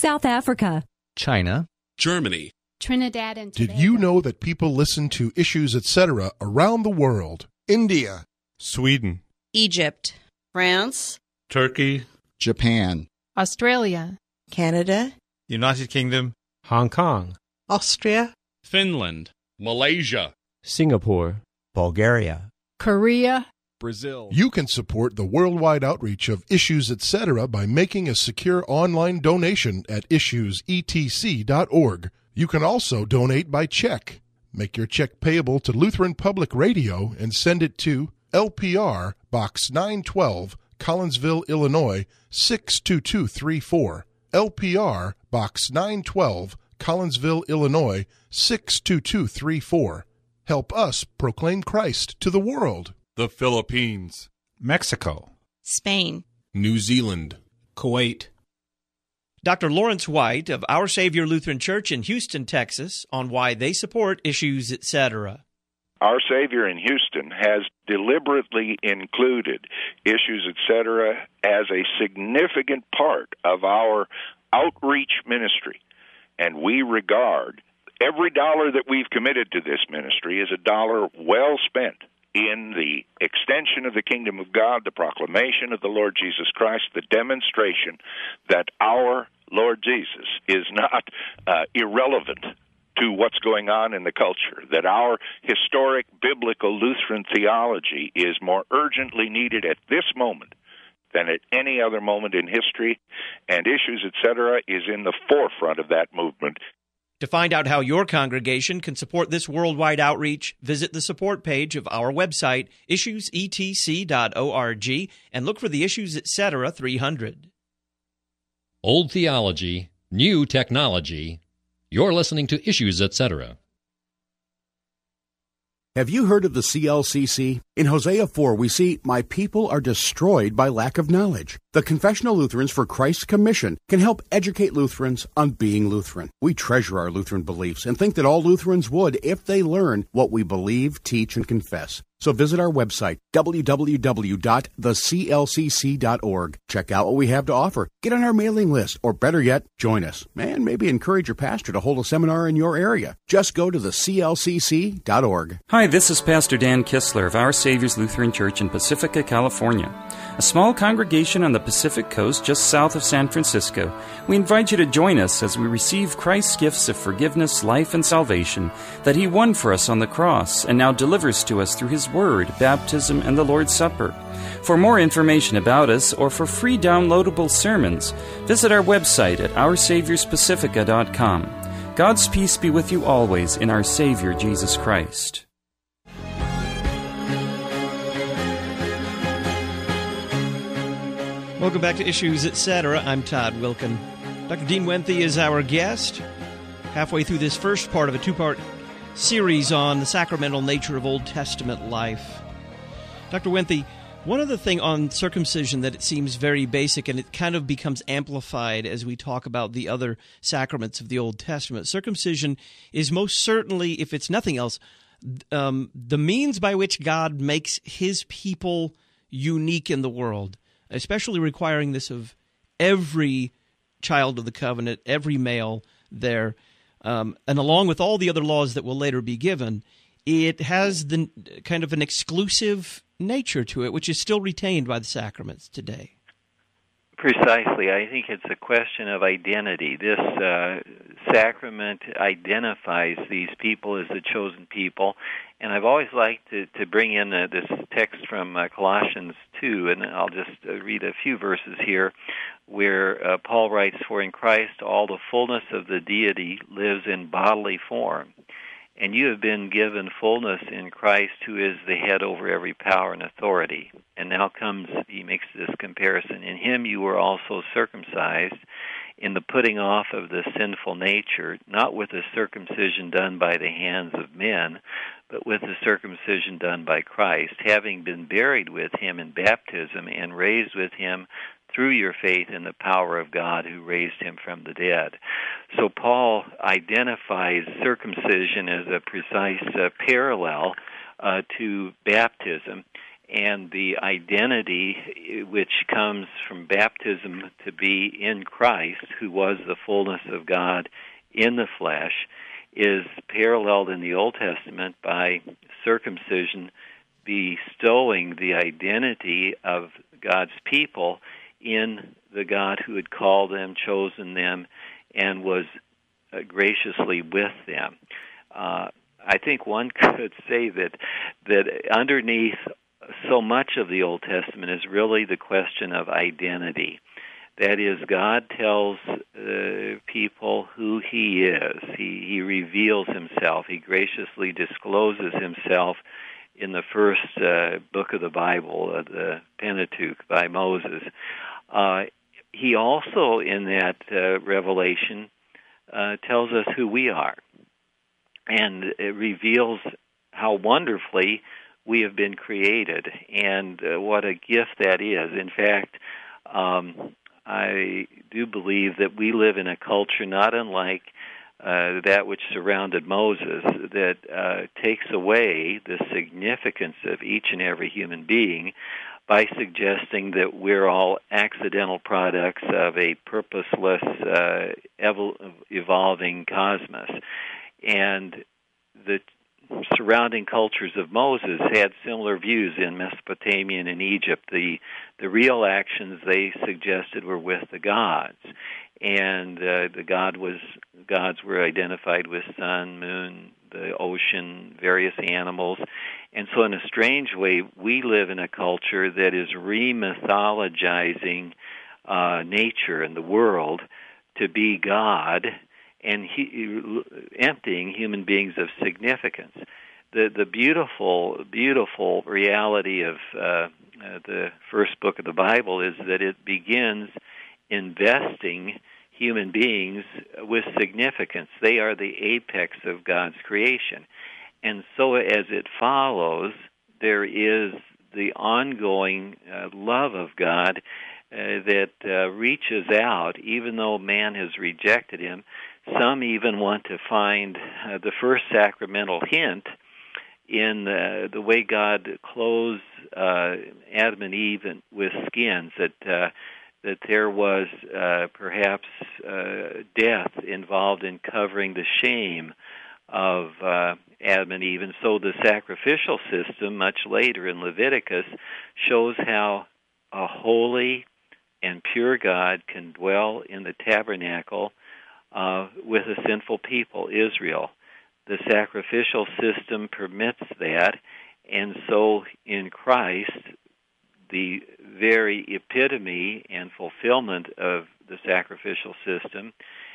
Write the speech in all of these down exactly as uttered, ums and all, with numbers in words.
South Africa, China, Germany, Trinidad and Tobago. Did you know that people listen to Issues, et cetera around the world? India, Sweden, Egypt, France, Turkey, Japan, Australia, Canada, United Kingdom, Hong Kong, Austria, Finland, Malaysia, Singapore, Bulgaria, Korea, Brazil. You can support the worldwide outreach of Issues, et cetera by making a secure online donation at issues e t c dot org. You can also donate by check. Make your check payable to Lutheran Public Radio and send it to L P R Box nine twelve, Collinsville, Illinois six two two three four. L P R Box nine twelve, Collinsville, Illinois six two two three four. Help us proclaim Christ to the world. the Philippines, Mexico, Spain, New Zealand, Kuwait. Doctor Lawrence White of Our Savior Lutheran Church in Houston, Texas, on why they support Issues, et cetera. Our Savior in Houston has deliberately included Issues, et cetera as a significant part of our outreach ministry, and we regard every dollar that we've committed to this ministry as a dollar well spent in the extension of the kingdom of God, the proclamation of the Lord Jesus Christ, the demonstration that our Lord Jesus is not uh, irrelevant to what's going on in the culture, that our historic biblical Lutheran theology is more urgently needed at this moment than at any other moment in history, and Issues, et cetera is in the forefront of that movement. To find out how your congregation can support this worldwide outreach, visit the support page of our website, issues e t c dot org, and look for the Issues, et cetera three hundred. Old theology, new technology. You're listening to Issues, et cetera. Have you heard of the C L C C? In Hosea four, we see, "My people are destroyed by lack of knowledge." The Confessional Lutherans for Christ's Commission can help educate Lutherans on being Lutheran. We treasure our Lutheran beliefs and think that all Lutherans would if they learn what we believe, teach, and confess. So visit our website, w w w dot the c l c c dot org. Check out what we have to offer. Get on our mailing list, or better yet, join us. And maybe encourage your pastor to hold a seminar in your area. Just go to the c l c c dot org. Hi, this is Pastor Dan Kistler of Our Savior's Lutheran Church in Pacifica, California, a small congregation on the Pacific Coast just south of San Francisco. We invite you to join us as we receive Christ's gifts of forgiveness, life, and salvation that He won for us on the cross and now delivers to us through His Word, baptism, and the Lord's Supper. For more information about us or for free downloadable sermons, visit our website at our saviors pacifica dot com. God's peace be with you always in our Savior Jesus Christ. Welcome back to Issues, et cetera. I'm Todd Wilkin. Doctor Dean Wenthe is our guest, halfway through this first part of a two-part series on the sacramental nature of Old Testament life. Doctor Wenthe, one other thing on circumcision that it seems very basic, and it kind of becomes amplified as we talk about the other sacraments of the Old Testament. Circumcision is most certainly, if it's nothing else, um, the means by which God makes His people unique in the world, especially requiring this of every child of the covenant, every male there. Um, and along with all the other laws that will later be given, it has the kind of an exclusive nature to it, which is still retained by the sacraments today. Precisely. I think it's a question of identity. This uh, sacrament identifies these people as the chosen people. And I've always liked to, to bring in uh, this text from uh, Colossians two, and I'll just uh, read a few verses here, where uh, Paul writes, "For in Christ all the fullness of the deity lives in bodily form. And you have been given fullness in Christ, who is the head over every power and authority." And now comes, he makes this comparison. "In Him you were also circumcised in the putting off of the sinful nature, not with the circumcision done by the hands of men, but with the circumcision done by Christ, having been buried with Him in baptism and raised with Him through your faith in the power of God who raised Him from the dead." So Paul identifies circumcision as a precise uh, parallel uh, to baptism. and the identity which comes from baptism to be in Christ, who was the fullness of God in the flesh, is paralleled in the Old Testament by circumcision bestowing the identity of God's people in the God who had called them, chosen them, and was uh, graciously with them. Uh, I think one could say that that underneath so much of the Old Testament is really the question of identity. That is, God tells uh, people who He is. He, he reveals Himself. He graciously discloses Himself in the first uh, book of the Bible, uh, the Pentateuch, by Moses. Uh, he also, in that uh, revelation, uh, tells us who we are. And it reveals how wonderfully we have been created, and uh, what a gift that is. In fact, um, I do believe that we live in a culture not unlike uh, that which surrounded Moses, that uh, takes away the significance of each and every human being by suggesting that we're all accidental products of a purposeless, uh, evol- evolving cosmos. And the surrounding cultures of Moses had similar views in Mesopotamia and in Egypt. The the real actions they suggested were with the gods, and uh, the god was gods were identified with sun, moon, the ocean, various animals. And so in a strange way, we live in a culture that is re-mythologizing uh, nature and the world to be God, and he, emptying human beings of significance. The the beautiful, beautiful reality of uh, uh, the first book of the Bible is that it begins investing human beings with significance. They are the apex of God's creation. And so as it follows, there is the ongoing uh, love of God uh, that uh, reaches out, even though man has rejected Him. Some even want to find uh, the first sacramental hint in uh, the way God clothes uh, Adam and Eve with skins, that uh, that there was uh, perhaps uh, death involved in covering the shame of uh, Adam and Eve. And so the sacrificial system, much later in Leviticus, shows how a holy and pure God can dwell in the tabernacle Uh, with a sinful people, Israel. The sacrificial system permits that, and so in Christ, the very epitome and fulfillment of the sacrificial system,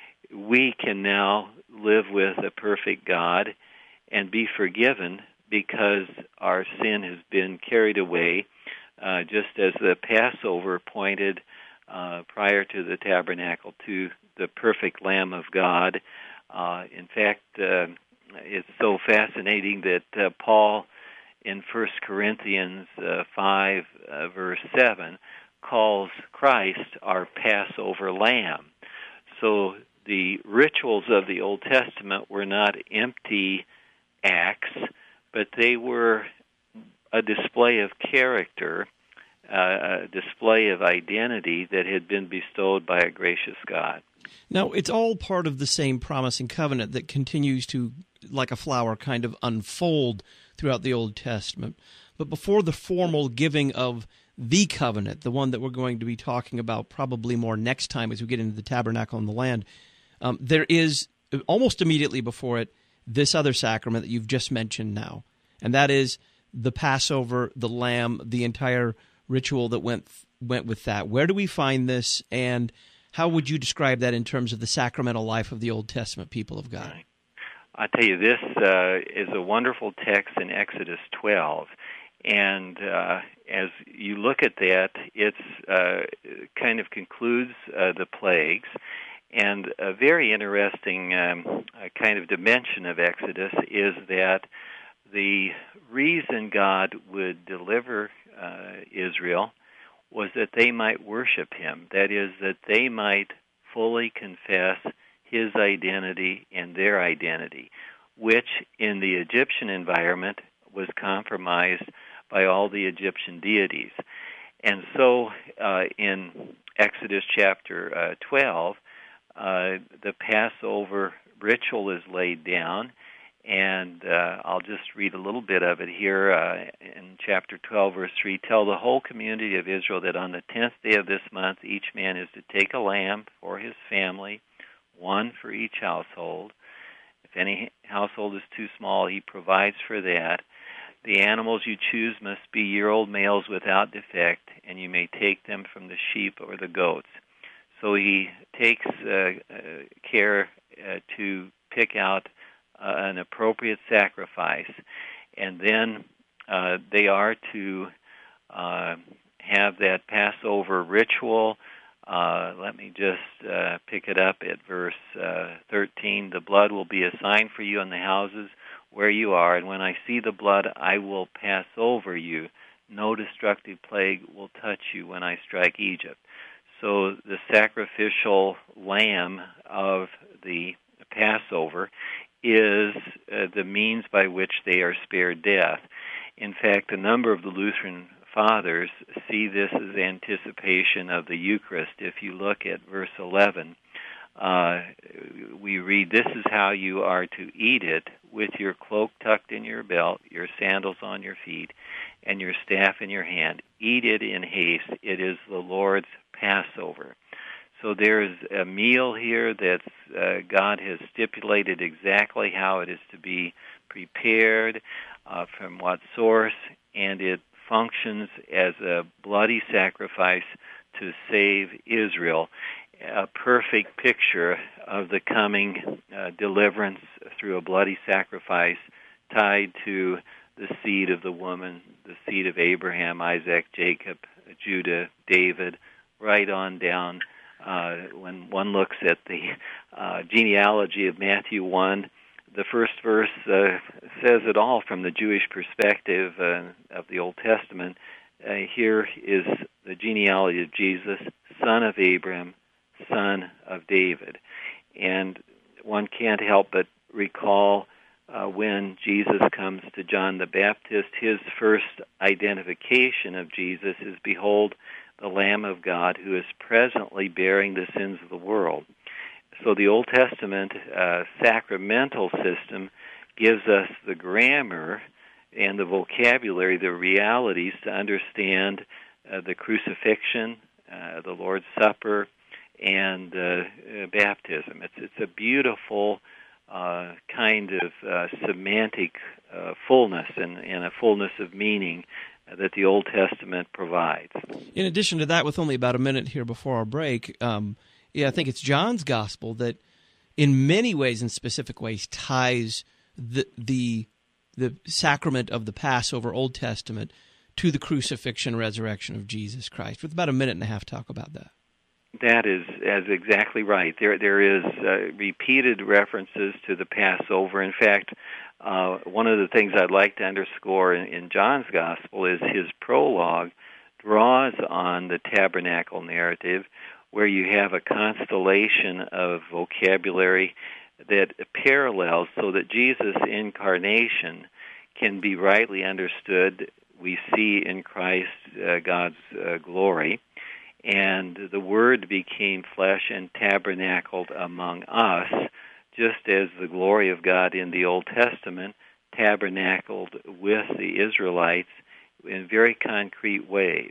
we can now live with a perfect God and be forgiven because our sin has been carried away, uh, just as the Passover pointed uh, prior to the tabernacle to the perfect Lamb of God. Uh, in fact, uh, it's so fascinating that uh, Paul in First Corinthians uh, five, uh, verse seven, calls Christ our Passover Lamb. So the rituals of the Old Testament were not empty acts, but they were a display of character, uh, a display of identity that had been bestowed by a gracious God. Now, it's all part of the same promise and covenant that continues to, like a flower, kind of unfold throughout the Old Testament. But before the formal giving of the covenant, the one that we're going to be talking about probably more next time as we get into the tabernacle and the land, um, there is, almost immediately before it, this other sacrament that you've just mentioned now, and that is the Passover, the lamb, the entire ritual that went went with that. Where do we find this, and how would you describe that in terms of the sacramental life of the Old Testament people of God? I tell you, this uh, is a wonderful text in Exodus twelve, and uh, as you look at that, it's uh, kind of concludes uh, the plagues, and a very interesting um, kind of dimension of Exodus is that the reason God would deliver uh, Israel was that they might worship Him. That is, that they might fully confess His identity and their identity, which in the Egyptian environment was compromised by all the Egyptian deities. And so uh, in Exodus chapter uh, twelve, uh, the Passover ritual is laid down, and uh, I'll just read a little bit of it here uh, in chapter twelve, verse three. Tell the whole community of Israel that on the tenth day of this month each man is to take a lamb for his family, one for each household. If any household is too small, he provides for that. The animals you choose must be year-old males without defect, and you may take them from the sheep or the goats. So he takes uh, uh, care uh, to pick out uh, an appropriate sacrifice, and then uh, they are to uh, have that Passover ritual. Uh, let me just uh, pick it up at verse uh, thirteen. The blood will be a sign for you in the houses where you are, and when I see the blood, I will pass over you. No destructive plague will touch you when I strike Egypt. So the sacrificial lamb of the Passover is uh, the means by which they are spared death. In fact, a number of the Lutheran fathers see this as anticipation of the Eucharist. If you look at verse eleven, uh, we read, "This is how you are to eat it, with your cloak tucked in your belt, your sandals on your feet, and your staff in your hand. Eat it in haste. It is the Lord's Passover." So there's a meal here that uh, God has stipulated exactly how it is to be prepared, uh, from what source, and it functions as a bloody sacrifice to save Israel, a perfect picture of the coming uh, deliverance through a bloody sacrifice tied to the seed of the woman, the seed of Abraham, Isaac, Jacob, Judah, David, right on down. Uh, when one looks at the uh, genealogy of Matthew one, the first verse uh, says it all from the Jewish perspective uh, of the Old Testament. Uh, here is the genealogy of Jesus, son of Abraham, son of David. And one can't help but recall uh, when Jesus comes to John the Baptist, his first identification of Jesus is, "Behold, the Lamb of God who is presently bearing the sins of the world." So the Old Testament uh, sacramental system gives us the grammar and the vocabulary, the realities to understand uh, the crucifixion, uh, the Lord's Supper, and uh, uh, baptism. It's it's a beautiful uh, kind of uh, semantic uh, fullness and, and a fullness of meaning that the Old Testament provides. In addition to that, with only about a minute here before our break, um, yeah, I think it's John's Gospel that in many ways, in specific ways, ties the the the sacrament of the Passover, Old Testament, to the crucifixion, resurrection of Jesus Christ. With about a minute and a half, talk about that. That is, is exactly right. There, there is uh, repeated references to the Passover. In fact, uh, one of the things I'd like to underscore in, in John's Gospel is his prologue draws on the tabernacle narrative, where you have a constellation of vocabulary that parallels, so that Jesus' incarnation can be rightly understood. We see in Christ uh, God's uh, glory, and the Word became flesh and tabernacled among us, just as the glory of God in the Old Testament tabernacled with the Israelites in very concrete ways.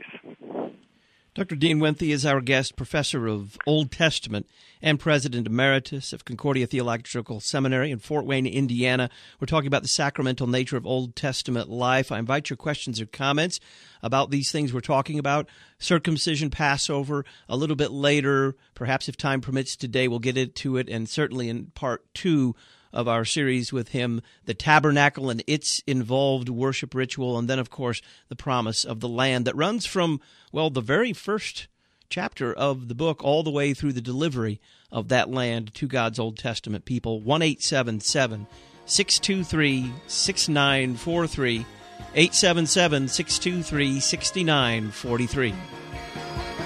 Doctor Dean Winthe is our guest, professor of Old Testament and president emeritus of Concordia Theological Seminary in Fort Wayne, Indiana. We're talking about the sacramental nature of Old Testament life. I invite your questions or comments about these things we're talking about. Circumcision, Passover, a little bit later, perhaps if time permits today, we'll get into it, and certainly in part two of our series with him, the tabernacle and its involved worship ritual, and then, of course, the promise of the land that runs from, well, the very first chapter of the book all the way through the delivery of that land to God's Old Testament people. one eight seven seven, six two three, six nine four three, eight seven seven, six two three, six nine four three.